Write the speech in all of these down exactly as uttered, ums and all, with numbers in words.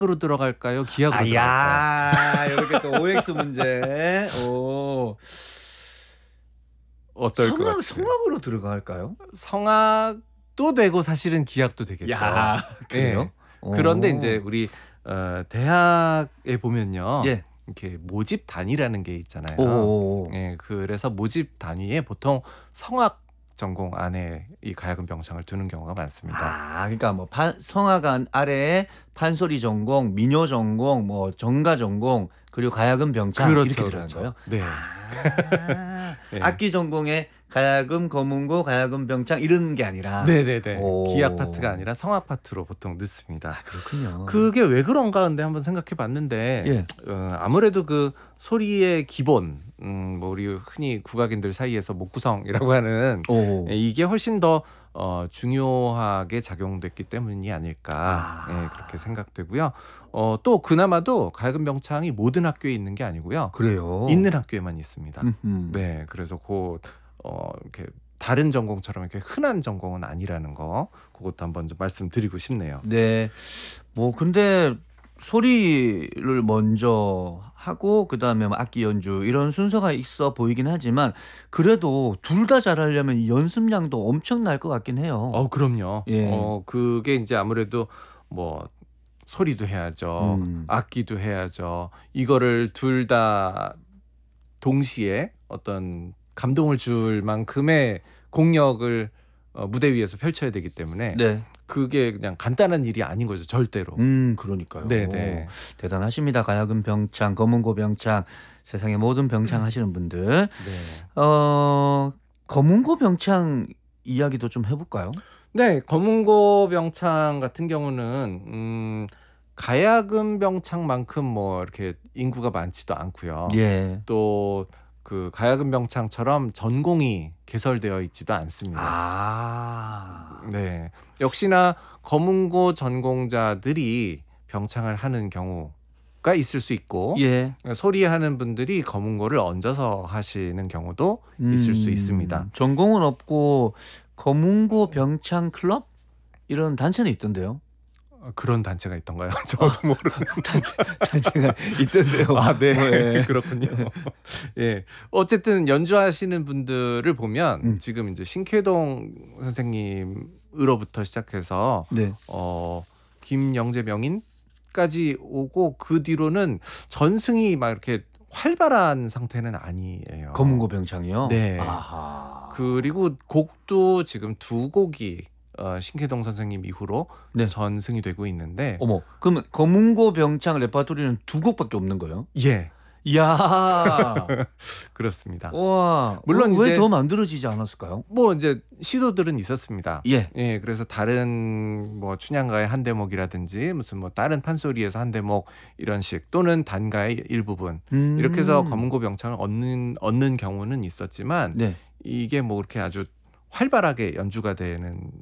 으로 들어갈까요? 기악으로 들어갈까요? 아야, 이렇게 또 오엑스 문제. 오. 어떨 것 성악 같아요? 성악으로 들어갈까요? 성악도 되고 사실은 기악도 되겠죠. 야, 그래요? 예. 그런데 오. 이제 우리 어, 대학에 보면요. 예. 이렇게 모집 단위라는 게 있잖아요. 오. 예, 그래서 모집 단위에 보통 성악 전공 안에 이 가야금 병창을 두는 경우가 많습니다. 아, 그러니까 뭐 판, 성악 안- 아래에 판소리 전공, 민요 전공, 뭐 정가 전공, 그리고 가야금 병창 그렇죠, 이렇게 들어간 그렇죠. 거예요. 네. 아, 네. 악기 전공에 가야금, 검은고, 가야금 병창 이런 게 아니라. 네네네. 오. 기악 파트가 아니라 성악 파트로 보통 넣습니다. 아, 그렇군요. 그게 왜 그런가 근데 한번 생각해 봤는데 예. 어, 아무래도 그 소리의 기본 음, 뭐 우리 흔히 국악인들 사이에서 목구성이라고 하는 오. 예, 이게 훨씬 더 어, 중요하게 작용됐기 때문이 아닐까 아. 예, 그렇게 생각되고요. 어, 또 그나마도 가야금 병창이 모든 학교에 있는 게 아니고요. 그래요. 있는 학교에만 있습니다. 음흠. 네, 그래서 그 어, 이렇게 다른 전공처럼 이렇게 흔한 전공은 아니라는 거, 그것도 한번 좀 말씀드리고 싶네요. 네. 뭐 근데 소리를 먼저 하고 그다음에 뭐 악기 연주 이런 순서가 있어 보이긴 하지만 그래도 둘 다 잘하려면 이 연습량도 엄청날 것 같긴 해요. 어, 그럼요. 예. 어, 그게 이제 아무래도 뭐 소리도 해야죠, 음. 악기도 해야죠. 이거를 둘 다 동시에 어떤 감동을 줄 만큼의 공력을 어, 무대 위에서 펼쳐야 되기 때문에 네. 그게 그냥 간단한 일이 아닌 거죠, 절대로. 음, 그러니까요. 네네. 대단하십니다. 가야금 병창, 검은고 병창, 세상의 모든 병창 하시는 분들. 네. 어, 검은고 병창 이야기도 좀 해볼까요? 네, 검은고 병창 같은 경우는 음, 가야금 병창만큼 뭐 이렇게 인구가 많지도 않고요. 예. 또 그 가야금 병창처럼 전공이 개설되어 있지도 않습니다. 아. 네, 역시나 검은고 전공자들이 병창을 하는 경우가 있을 수 있고, 예. 소리하는 분들이 검은고를 얹어서 하시는 경우도 있을 수 음, 있습니다. 전공은 없고 검은고 병창 클럽 이런 단체는 있던데요. 어, 그런 단체가 있던가요? 저도 모르는. 단체, 단체가 있던데요. 아, 네. 뭐, 예. 그렇군요. 예. 어쨌든 연주하시는 분들을 보면 음. 지금 이제 신쾌동 선생님으로부터 시작해서 네. 어, 김영재 명인까지 오고 그 뒤로는 전승이 막 이렇게 활발한 상태는 아니에요. 검은고 병창이요. 네. 아하. 그리고 곡도 지금 두 곡이 어, 신쾌동 선생님 이후로 네. 전승이 되고 있는데, 어머, 그러면 검은고 병창 레파토리는 두 곡밖에 없는 거예요? 예, 이야. 그렇습니다. 와. 물론 왜 이제- 더 만들어지지 않았을까요? 뭐 이제 시도들은 있었습니다. 예. 예, 그래서 다른 뭐 춘향가의 한 대목이라든지 무슨 뭐 다른 판소리에서 한 대목 이런 식, 또는 단가의 일부분 음. 이렇게 해서 검은고 병창을 얻는 얻는 경우는 있었지만, 네. 이게 뭐 그렇게 아주 활발하게 연주가 되는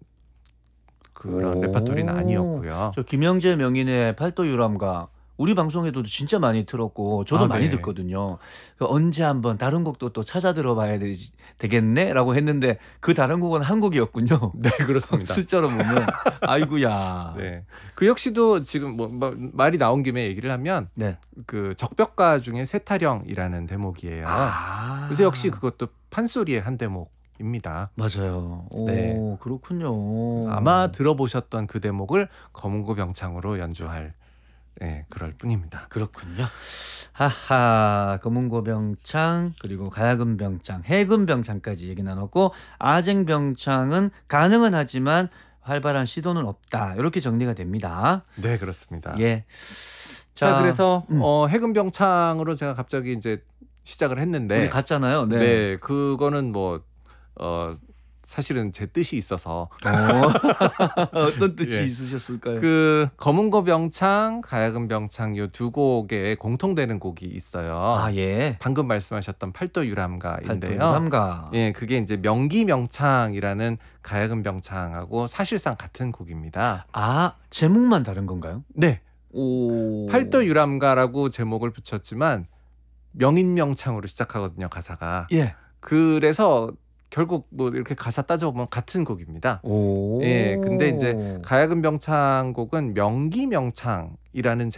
그런 오. 레퍼토리는 아니었고요. 저 김영재 명인의 팔도 유람가 우리 방송에도 진짜 많이 틀었고 저도 아, 많이 네. 듣거든요. 그 언제 한번 다른 곡도 또 찾아 들어봐야 되, 되겠네라고 했는데 그 다른 곡은 한 곡이었군요. 네, 그렇습니다. 숫자로 보면 아이고야. 네, 그 역시도 지금 뭐, 뭐 말이 나온 김에 얘기를 하면 네. 그 적벽가 중에 세타령이라는 대목이에요. 아. 그래서 역시 그것도 판소리의 한 대목입니다. 맞아요. 오, 네. 그렇군요. 아마 들어보셨던 그 대목을 검은고 병창으로 연주할, 예, 그럴 뿐입니다. 그렇군요. 하하, 검은고 병창 그리고 가야금 병창, 해금 병창까지 얘기 나눴고 아쟁 병창은 가능은 하지만 활발한 시도는 없다. 이렇게 정리가 됩니다. 네, 그렇습니다. 예. 자, 그래서 음. 어, 해금 병창으로 제가 갑자기 이제 시작을 했는데, 우리 갔잖아요. 네. 네, 그거는 뭐 어, 사실은 제 뜻이 있어서 어. 어떤 뜻이 예. 있으셨을까요? 그 검은고 병창, 가야금 병창 요 두 곡에 공통되는 곡이 있어요. 아, 예. 방금 말씀하셨던 팔도 유람가인데요. 팔도유람가. 예, 그게 이제 명기 명창이라는 가야금 병창하고 사실상 같은 곡입니다. 아, 제목만 다른 건가요? 네, 오. 팔도 유람가라고 제목을 붙였지만 명인 명창으로 시작하거든요, 가사가. 예. 그래서 결국 뭐 이렇게 가사 따져보면 같은 곡입니다. 오. 예, 근데 이제 가야금 병창 곡은 명기명창이라는